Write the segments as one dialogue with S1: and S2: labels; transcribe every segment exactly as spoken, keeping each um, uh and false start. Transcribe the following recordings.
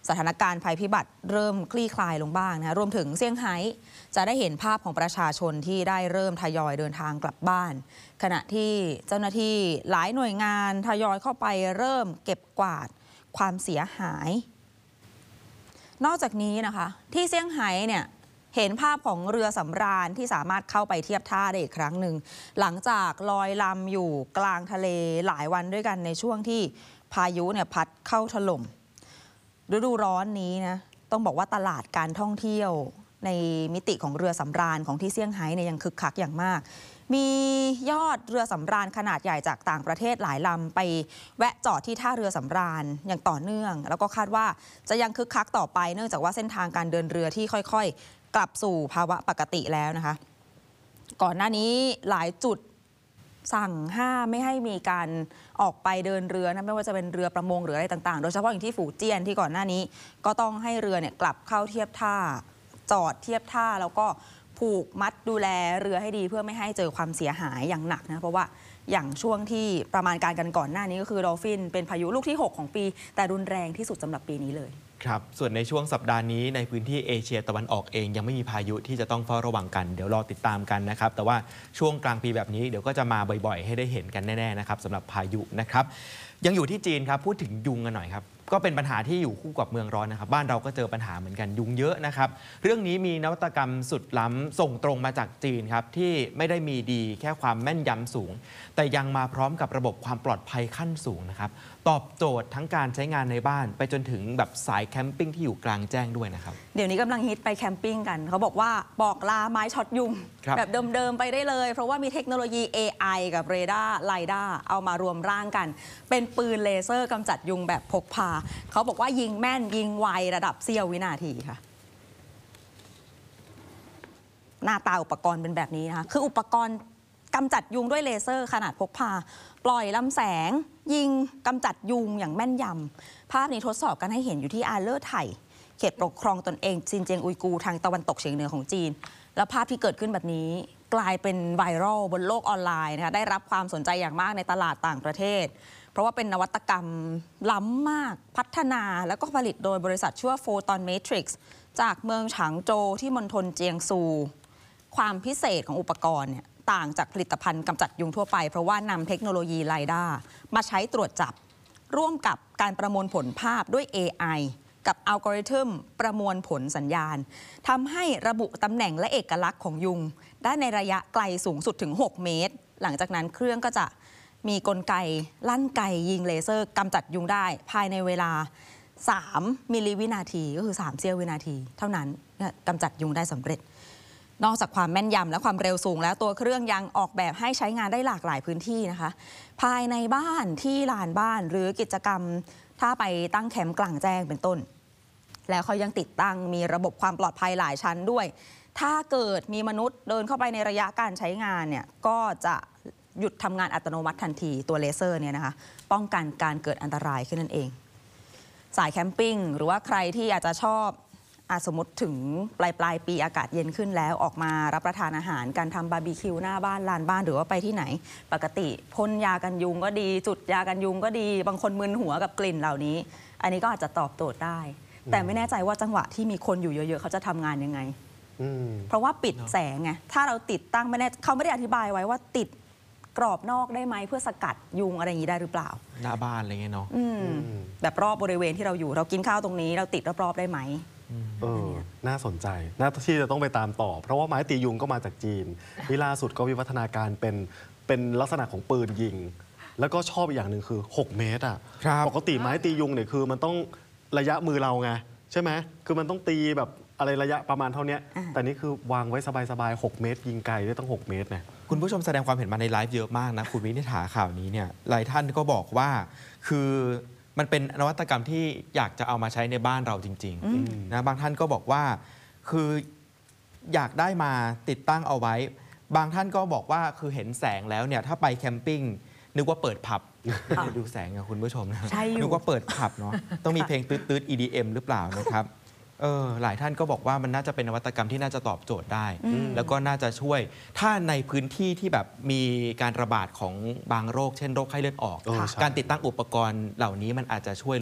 S1: สถานการณ์ภัยพิบัติเริ่มคลี่คลายลงบ้างนะรวมถึงเซี่ยงไฮ้จะได้เห็นภาพของประชาชนที่ได้เริ่มทยอยเดินทางกลับบ้านขณะที่เจ้าหน้าที่หลายหน่วยงานทยอยเข้าไปเริ่มเก็บกวาดความเสียหายนอกจากนี้นะคะที่เซี่ยงไฮ้เนี่ยเห็นภาพของเรือสำราญที่สามารถเข้าไปเทียบท่าได้อีกครั้งหนึ่งหลังจากลอยลำอยู่กลางทะเลหลายวันด้วยกันในช่วงที่พายุเนี่ยพัดเข้าถล่มฤดูร้อนนี้นะต้องบอกว่าตลาดการท่องเที่ยวในมิติของเรือสำราญของที่เซี่ยงไฮ้เนี่ยยังคึกคักอย่างมากมียอดเรือสำราญขนาดใหญ่จากต่างประเทศหลายลำไปแวะจอดที่ท่าเรือสำราญอย่างต่อเนื่องแล้วก็คาดว่าจะยังคึกคักต่อไปเนื่องจากว่าเส้นทางการเดินเรือที่ค่อยๆกลับสู่ภาวะปกติแล้วนะคะก่อนหน้านี้หลายจุดสั่งห้ามไม่ให้มีการออกไปเดินเรือนะไม่ว่าจะเป็นเรือประมงหรืออะไรต่างๆโดยเฉพาะอย่างที่ฝูเจี้ยนที่ก่อนหน้านี้ก็ต้องให้เรือเนี่ยกลับเข้าเทียบท่าจอดเทียบท่าแล้วก็ผูกมัดดูแลเรือให้ดีเพื่อไม่ให้เจอความเสียหายอย่างหนักนะเพราะว่าอย่างช่วงที่ประมาณการกันก่อนหน้านี้ก็คือดอลฟินเป็นพายุลูกที่หกของปีแต่รุนแรงที่สุดสำหรับปีนี้เลย
S2: ครับส่วนในช่วงสัปดาห์นี้ในพื้นที่เอเชียตะวันออกเองยังไม่มีพายุที่จะต้องเฝ้าระวังกันเดี๋ยวรอติดตามกันนะครับแต่ว่าช่วงกลางปีแบบนี้เดี๋ยวก็จะมาบ่อยๆให้ได้เห็นกันแน่ๆนะครับสำหรับพายุนะครับยังอยู่ที่จีนครับพูดถึงยุงกันหน่อยครับก็เป็นปัญหาที่อยู่คู่กับเมืองร้อนนะครับบ้านเราก็เจอปัญหาเหมือนกันยุงเยอะนะครับเรื่องนี้มีนวัตกรรมสุดล้ำส่งตรงมาจากจีนครับที่ไม่ได้มีดีแค่ความแม่นยำสูงแต่ยังมาพร้อมกับระบบความปลอดภัยขั้นสูงนะครับตอบโจทย์ทั้งการใช้งานในบ้านไปจนถึงแบบสายแคมปิ้งที่อยู่กลางแจ้งด้วยนะครับ
S1: เดี๋ยวนี้กำลังฮิตไปแคมปิ้งกันเขาบอกว่าบอกลาไม้ช็อตยุง บ, แบบเดิมๆไปได้เลยเพราะว่ามีเทคโนโลยี เอ ไอ กับเรดาร์ไลด้าเอามารวมร่างกันเป็นปืนเลเซอร์กำจัดยุงแบบพกพาเขาบอกว่ายิงแม่นยิงไวระดับเสี้ยววินาทีค่ะหน้าตาอุปกรณ์เป็นแบบนี้นะคะคืออุปกรณ์กำจัดยุงด้วยเลเซอร์ขนาดพกพาปล่อยลำแสงยิงกำจัดยุงอย่างแม่นยำภาพนี้ทดสอบกันให้เห็นอยู่ที่อาเลอร์ไถ่เขตปกครองตนเองซินเจียงอุยกูทางตะวันตกเฉียงเหนือของจีนแล้วภาพที่เกิดขึ้นแบบนี้กลายเป็นไวรัลบนโลกออนไลน์นะคะได้รับความสนใจอย่างมากในตลาดต่างประเทศเพราะว่าเป็นนวัตกรรมล้ำมากพัฒนาแล้วก็ผลิตโดยบริษัทชื่อว่า Photon Matrix จากเมืองฉางโจวที่มณฑลเจียงซูความพิเศษของอุปกรณ์เนี่ยต่างจากผลิตภัณฑ์กำจัดยุงทั่วไปเพราะว่านำเทคโนโลยีไลด้ามาใช้ตรวจจับร่วมกับการประมวลผลภาพด้วย เอ ไอ กับอัลกอริทึมประมวลผลสัญญาณทำให้ระบุตำแหน่งและเอกลักษณ์ของยุงได้ในระยะไกลสูงสุดถึงหกเมตรหลังจากนั้นเครื่องก็จะมีกลไกลั่นไกยิงเลเซอร์กำจัดยุงได้ภายในเวลาสามมิลลิวินาทีก็คือสามเสี้ยววินาทีเท่านั้นกำจัดยุงได้สำเร็จนอกจากความแม่นยำและความเร็วสูงแล้วตัวเครื่องยังออกแบบให้ใช้งานได้หลากหลายพื้นที่นะคะภายในบ้านที่ลานบ้านหรือกิจกรรมถ้าไปตั้งแคมป์กลางแจ้งเป็นต้นแล้วเขายังติดตั้งมีระบบความปลอดภัยหลายชั้นด้วยถ้าเกิดมีมนุษย์เดินเข้าไปในระยะการใช้งานเนี่ยก็จะหยุดทำงานอัตโนมัติทันทีตัวเลเซอร์เนี่ยนะคะป้องกันการเกิดอันตรายขึ้นนั่นเองสายแคมปิ้งหรือว่าใครที่อาจจะชอบอาสมมติถึงปลายปลายปีอากาศเย็นขึ้นแล้วออกมารับประทานอาหารการทำบาร์บีคิวหน้าบ้านลานบ้านหรือว่าไปที่ไหนปกติพ่นยากันยุงก็ดีจุดยากันยุงก็ดีบางคนมึนหัวกับกลิ่นเหล่านี้อันนี้ก็อาจจะตอบโจทย์ได้แต่ไม่แน่ใจว่าจังหวะที่มีคนอยู่เยอะๆเขาจะทำงานยังไงเพราะว่าปิดแสงไงถ้าเราติดตั้งไม่แน่เขาไม่ได้อธิบายไว้ว่าติดกรอบนอกได้ไหมเพื่อสกัดยุงอะไรอย่างนี้ได้หรือเปล่า
S2: หน้าบ้านอะไรเงี้ยเนาะ
S1: แบบรอบบริเวณที่เราอยู่เรากินข้าวตรงนี้เราติดรอบๆได้ไหม
S3: เออน่าสนใจน่าที่จะต้องไปตามต่อเพราะว่าไม้ตียุงก็มาจากจีนนี่ล่าสุดก็วิวัฒนาการเป็นเป็นลักษณะของปืนยิงแล้วก็ชอบอีกอย่างหนึ่งคือหกเมตรอ่ะปกติไม้ตียุงเนี่ยคือมันต้องระยะมือเราไงใช่ไหมคือมันต้องตีแบบอะไรระยะประมาณเท่านี้แต่นี่คือวางไว้สบายๆหกเมตรยิงไกลได้ตั้งหกเมตรเนี่ย
S2: คุณผู้ชมแสดงความเห็นมาในไลฟ์เยอะมากนะคุณวินิษฐาข่าวนี้เนี่ยหลายท่านก็บอกว่าคือมันเป็นนวัตกรรมที่อยากจะเอามาใช้ในบ้านเราจริงๆนะบางท่านก็บอกว่าคืออยากได้มาติดตั้งเอาไว้บางท่านก็บอกว่าคือเห็นแสงแล้วเนี่ยถ้าไปแคมปิ้งนึกว่าเปิดผับดูแสงนะคุณผู้ชมนะนึกว่าเปิดผับเนาะต้องมีเพลงตืดๆ อี ดี เอ็ม หรือเปล่านะครับเออหลายท่านก็บอกว่ามันน่าจะเป็นนวัตกรรมที่น่าจะตอบโจทย์ได้แล้วก็น่าจะช่วยถ้าในพื้นที่ที่แบบมีการระบาดของบางโรคเช่นโรคไข้เลือดออกการติดตั้งอุปกรณ์เหล่านี้มันอาจจะช่วยลด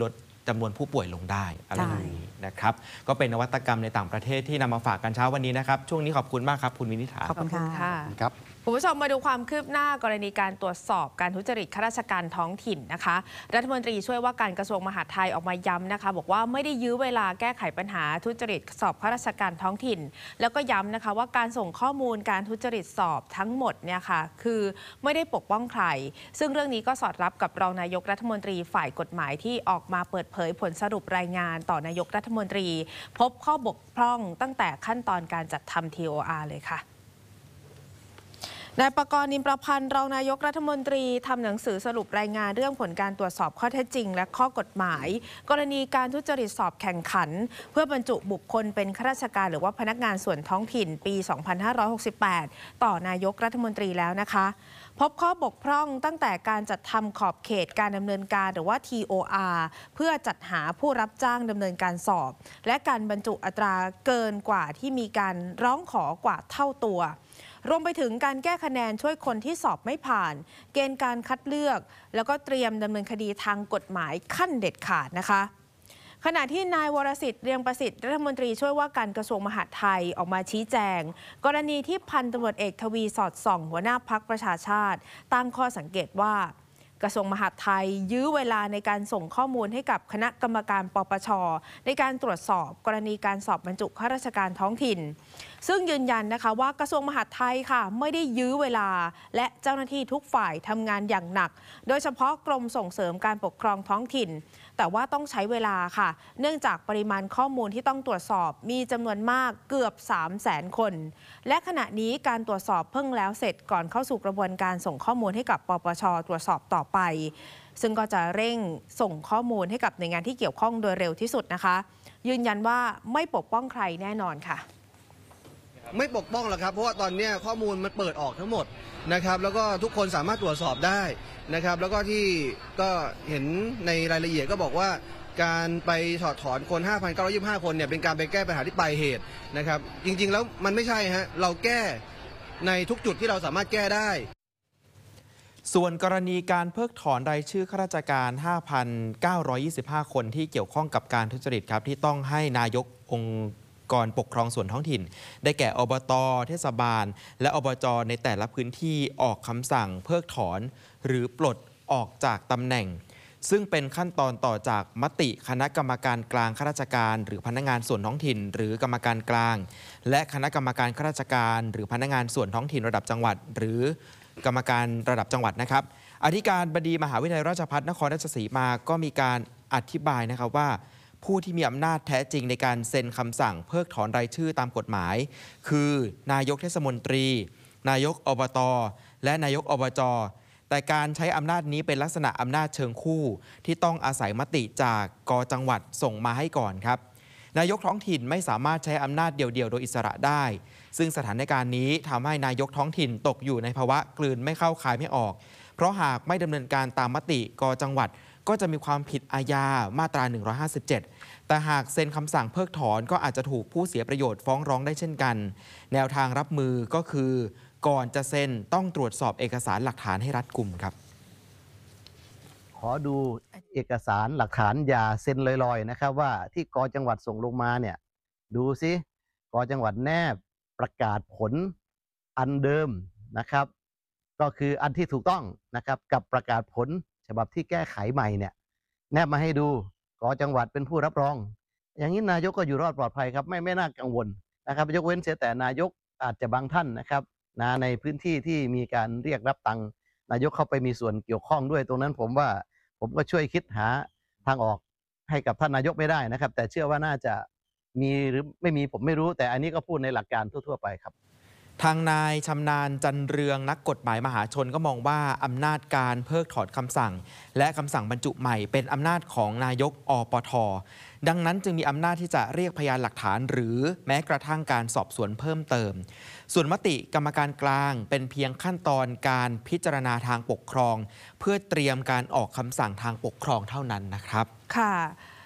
S2: จำนวนผู้ป่วยลงได้อะไรแบบนี้นะครับก็เป็นนวัตกรรมในต่างประเทศที่นำมาฝากกันเช้าวันนี้นะครับช่วงนี้ขอบคุณมากครับคุณวินิษฐา
S1: ขอบคุณค่ะ
S3: ครับ
S4: คุณผู้ชมมาดูความคืบหน้ากรณีการตรวจสอบการทุจริตข้าราชการท้องถิ่นนะคะรัฐมนตรีช่วยว่าการกระทรวงมหาดไทยออกมาย้ำนะคะบอกว่าไม่ได้ยื้อเวลาแก้ไขปัญหาทุจริตสอบข้าราชการท้องถิ่น แล้วก็ย้ำนะคะว่าการส่งข้อมูลการทุจริตสอบทั้งหมดเนี่ยค่ะคือไม่ได้ปกป้องใครซึ่งเรื่องนี้ก็สอดรับกับรองนายกรัฐมนตรีฝ่ายกฎหมายที่ออกมาเปิดเผยผลสรุปรายงานต่อนายกรัฐมนตรี พบข้อบกพร่องตั้งแต่ขั้นตอนการจัดทำ ที โอ อาร์ เลยค่ะนายประกรณ์ นิมประพันธ์รองนายกรัฐมนตรีทำหนังสือสรุปรายงานเรื่องผลการตรวจสอบข้อเท็จจริงและข้อกฎหมายกรณีการทุจริตสอบแข่งขันเพื่อบรรจุบุคคลเป็นข้าราชการหรือว่าพนักงานส่วนท้องถิ่นปี สองพันห้าร้อยหกสิบแปด ต่อนายกรัฐมนตรีแล้วนะคะพบข้อบกพร่องตั้งแต่การจัดทำขอบเขตการดำเนินการหรือว่า ที โอ อาร์ เพื่อจัดหาผู้รับจ้างดำเนินการสอบและการบรรจุอัตราเกินกว่าที่มีการร้องขอกว่าเท่าตัวรวมไปถึงการแก้คะแนนช่วยคนที่สอบไม่ผ่านเกณฑ์การคัดเลือกแล้วก็เตรียมดำเนินคดีทางกฎหมายขั้นเด็ดขาดนะคะขณะที่นายวรสิทธิ์เรียงประสิทธิ์รัฐมนตรีช่วยว่าการกระทรวงมหาดไทยออกมาชี้แจงกรณีที่พันตำรวจเอกทวีสอดส่องหัวหน้าพรรคประชาชาติตั้งข้อสังเกตว่ากระทรวงมหาดไทยยื้อเวลาในการส่งข้อมูลให้กับคณะกรรมการปปช.ในการตรวจสอบกรณีการสอบบรรจุข้าราชการท้องถิ่นซึ่งยืนยันนะคะว่ากระทรวงมหาดไทยค่ะไม่ได้ยื้อเวลาและเจ้าหน้าที่ทุกฝ่ายทำงานอย่างหนักโดยเฉพาะกรมส่งเสริมการปกครองท้องถิ่นแต่ว่าต้องใช้เวลาค่ะเนื่องจากปริมาณข้อมูลที่ต้องตรวจสอบมีจำนวนมากเกือบ สามแสน คนและขณะนี้การตรวจสอบเพิ่งแล้วเสร็จก่อนเข้าสู่กระบวนการส่งข้อมูลให้กับปปช.ตรวจสอบต่อไปซึ่งก็จะเร่งส่งข้อมูลให้กับหน่วยงานที่เกี่ยวข้องโดยเร็วที่สุดนะคะยืนยันว่าไม่ปกป้องใครแน่นอนค่ะ
S5: ไม่ปกป้องหรอกครับเพราะว่าตอนนี้ข้อมูลมันเปิดออกทั้งหมดนะครับแล้วก็ทุกคนสามารถตรวจสอบได้นะครับแล้วก็ที่ก็เห็นในรายละเอียดก็บอกว่าการไปถอดถอนคน ห้าพันเก้าร้อยยี่สิบห้า คนเนี่ยเป็นการไปแก้ปัญหาที่ปลายเหตุนะครับจริงๆแล้วมันไม่ใช่ฮะเราแก้ในทุกจุดที่เราสามารถแก้ได้
S2: ส่วนกรณีการเพิกถอนรายชื่อข้าราชการ ห้าพันเก้าร้อยยี่สิบห้า คนที่เกี่ยวข้องกับการทุจริตครับที่ต้องให้นายกองค์กรปกครองส่วนท้องถิ่นได้แก่อบต.เทศบาลและอบจ.ในแต่ละพื้นที่ออกคำสั่งเพิกถอนหรือปลดออกจากตำแหน่งซึ่งเป็นขั้นตอนต่อจากมติคณะกรรมการกลางข้าราชการหรือพนักงานส่วนท้องถิ่นหรือกรรมการกลางและคณะกรรมการข้าราชการหรือพนักงานส่วนท้องถิ่นระดับจังหวัดหรือกรรมการระดับจังหวัดนะครับอธิการบดีมหาวิทยาลัยราชภัฏนครราชสีมาก็มีการอธิบายนะครับว่าผู้ที่มีอำนาจแท้จริงในการเซ็นคำสั่งเพิกถอนรายชื่อตามกฎหมายคือนายกเทศมนตรีนายกอบต.และนายกอบจ.แต่การใช้อำนาจนี้เป็นลักษณะอำนาจเชิงคู่ที่ต้องอาศัยมติจากกจังหวัดส่งมาให้ก่อนครับนายกท้องถิ่นไม่สามารถใช้อำนาจเดี่ยวๆโดยอิสระได้ซึ่งสถานการณ์นี้ทำให้นายกท้องถิ่นตกอยู่ในภาวะกลืนไม่เข้าคายไม่ออกเพราะหากไม่ดำเนินการตามมติกจังหวัดก็จะมีความผิดอาญามาตราหนึ่งร้อยห้าสิบเจ็ดแต่หากเซ็นคำสั่งเพิกถอนก็อาจจะถูกผู้เสียประโยชน์ฟ้องร้องได้เช่นกันแนวทางรับมือก็คือก่อนจะเซ็นต้องตรวจสอบเอกสารหลักฐานให้รัดกุมครับ
S6: ขอดูเอกสารหลักฐานอย่าเซ็นลอยๆนะครับว่าที่กจังหวัดส่งลงมาเนี่ยดูซิกจังหวัดแนบประกาศผลอันเดิมนะครับก็คืออันที่ถูกต้องนะครับกับประกาศผลฉบับที่แก้ไขใหม่เนี่ยแนบมาให้ดูกจังหวัดเป็นผู้รับรองอย่างนี้นายกก็อยู่รอดปลอดภัยครับไม่ไม่น่ากังวลนะครับยกเว้นเสียแต่นายกอาจจะบางท่านนะครับนะในพื้นที่ที่มีการเรียกรับตังค์นายกเข้าไปมีส่วนเกี่ยวข้องด้วยตรงนั้นผมว่าผมก็ช่วยคิดหาทางออกให้กับท่านนายกไม่ได้นะครับแต่เชื่อว่าน่าจะมีหรือไม่มีผมไม่รู้แต่อันนี้ก็พูดในหลักการทั่วๆไปครับ
S2: ทางนายชำนาญจันเรืองนักกฎหมายมหาชนก็มองว่าอำนาจการเพิกถอนคำสั่งและคำสั่งบรรจุใหม่เป็นอำนาจของนายกอปท.ดังนั้นจึงมีอำนาจที่จะเรียกพยานหลักฐานหรือแม้กระทั่งการสอบสวนเพิ่มเติมส่วนมติกรรมการกลางเป็นเพียงขั้นตอนการพิจารณาทางปกครองเพื่อเตรียมการออกคำสั่งทางปกครองเท่านั้นนะครับ
S4: ค่ะ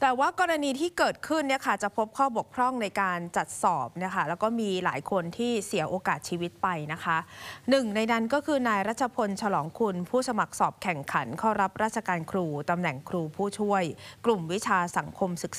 S4: แต่ว่ากรณีที่เกิดขึ้นเนี่ยค่ะจะพบข้อบกพร่องในการจัดสอบนะคะแล้วก็มีหลายคนที่เสียโอกาสชีวิตไปนะคะหนึ่งในนั้นก็คือนายรัชพลฉลองคุณผู้สมัครสอบแข่งขันเข้ารับราชการครูตำแหน่งครูผู้ช่วย กลุ่มวิชาสังคมศึกษา